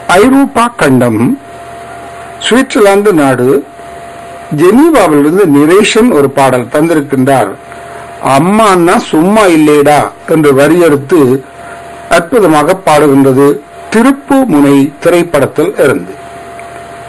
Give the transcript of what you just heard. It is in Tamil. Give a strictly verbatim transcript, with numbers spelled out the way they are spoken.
ஐரோப்பா கண்டம், சுவிட்சர்லாந்து நாடு, ஜெனீவாவிலிருந்து நிரேஷன் ஒரு பாடல் தந்திருக்கின்றார். அம்மான்னா சும்மா இல்லேடா என்று வரியெடுத்து அற்புதமாக பாடுகின்றது திருப்பு முனை திரைப்படத்தில் இருந்து.